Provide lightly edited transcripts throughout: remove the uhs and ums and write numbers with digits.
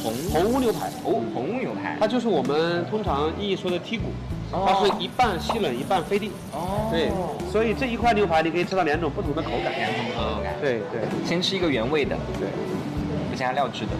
红屋牛排。 哦，红屋牛排， 它就是我们通常意义说的剔骨，它是一半稀冷一半飞地。 哦， 对，所以这一块牛排你可以吃到2种不同的口感。 两种口感。 对对， 先吃一个原味的， 对， 不加料汁的。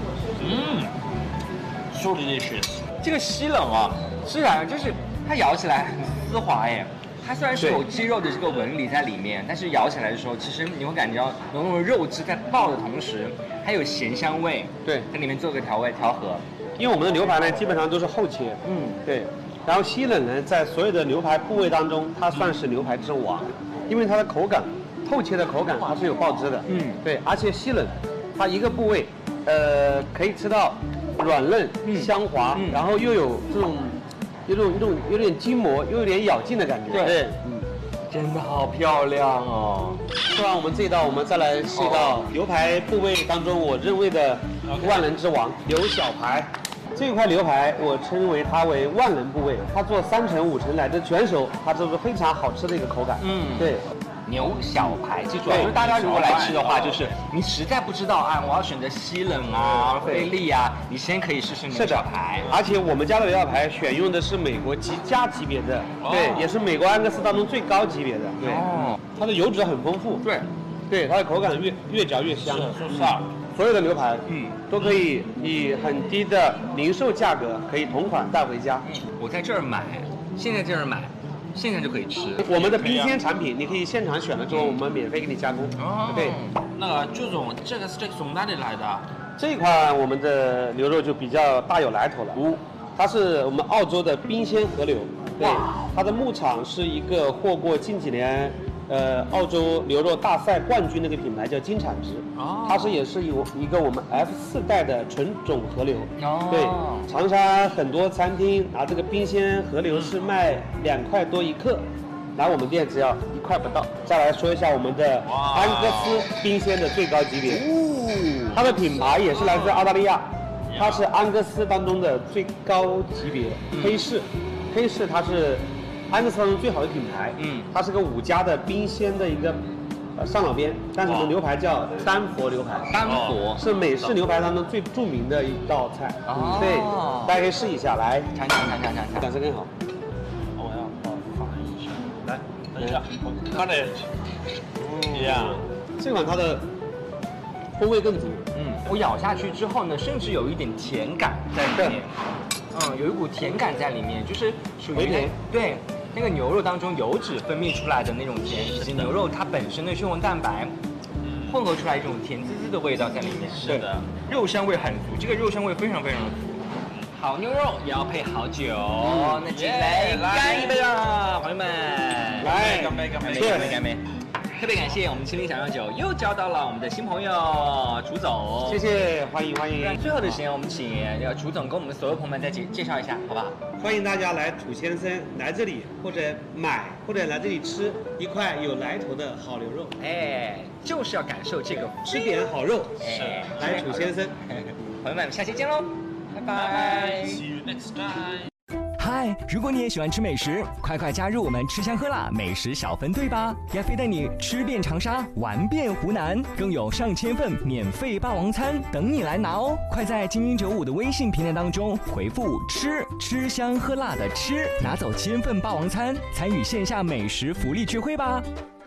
So delicious。 这个西冷啊，吃起来就是它咬起来很丝滑耶。它虽然是有鸡肉的这个纹理在里面，但是咬起来的时候，其实你会感觉到浓浓的肉汁在爆的同时，还有咸香味。 对， 在里面做个调和。 因为我们的牛排呢，基本上都是厚切。对。然后西冷呢，在所有的牛排部位当中，它算是牛排之王，因为它的口感，厚切的口感它是有爆汁的。对，而且西冷，它一个部位，可以吃到软嫩、香滑，然后又有这种。有点筋膜，又有点咬劲的感觉。对， 真的好漂亮哦！ 吃完我们这一道，我们再来试一道牛排部位当中我认为的万能之王——牛小排。这块牛排我称为它为万能部位，它做3成5成来的全熟，它就是非常好吃的一个口感。对。 牛小排，记住啊，就是大家如果来吃的话，就是你实在不知道啊，我要选择西冷啊、菲力啊，你先可以试试牛小排。 而且我们家的牛小排选用的是美国极佳级别的，对，也是美国安格斯当中最高级别的。对，它的油脂很丰富，对，它的口感越嚼越香。是啊，所有的牛排，都可以以很低的零售价格可以同款带回家。 我在这儿买，现在这儿买。现在就可以吃我们的冰鲜产品，你可以现场选了之后，我们免费给你加工。对， 那个朱总，这个 steak 从哪里来的？ 这一款我们的牛肉就比较大有来头了。它是我们澳洲的冰鲜河流。对，它的牧场是一个获过近几年澳洲牛肉大赛冠军那个品牌叫金产值。它也是有一个我们 F4代的纯种河流。对，长沙很多餐厅拿这个冰鲜河流是卖2块多1克，来我们店只要1块不到。再来说一下我们的安格斯冰鲜的最高级别，它的品牌也是来自澳大利亚，它是安格斯当中的最高级别，黑市它是安格斯当中最好的品牌，它是个5家的冰鲜的一个上老边，但是我们牛排叫丹佛牛排， 丹佛是美式牛排当中最著名的一道菜。对，大家可以试一下，来尝， 感受更好。 我要放一下，来，等一下 ，cut it。 这款它的风味更足。 我咬下去之后呢，甚至有一点甜感在里面。有一股甜感在里面，就是属于对那个牛肉当中油脂分泌出来的那种甜，以及牛肉它本身的血红蛋白混合出来一种甜滋滋的味道在里面。 是的， 肉香味很足，这个肉香味非常非常的足。好牛肉也要配好酒，那进来干一杯啦，朋友们！ 来， 干杯！ 干杯！特别感谢我们麒麟小酿酒又交到了我们的新朋友楚总， 谢谢，欢迎。 最后的时间，我们请楚总跟我们所有朋友们再介绍一下，好不好？ 欢迎大家来楚先生来这里，或者买，或者来这里吃一块有来头的好牛肉。 就是要感受这个吃点好肉。来楚先生， 朋友们，下期见喽，拜拜。 See you next time。 嗨，如果你也喜欢吃美食，快加入我们吃香喝辣美食小分队吧！亚飞带你吃遍长沙，玩遍湖南，更有上千份免费霸王餐等你来拿哦！快在精英95的微信平台当中回复吃香喝辣的吃，拿走1000份霸王餐，参与线下美食福利聚会吧！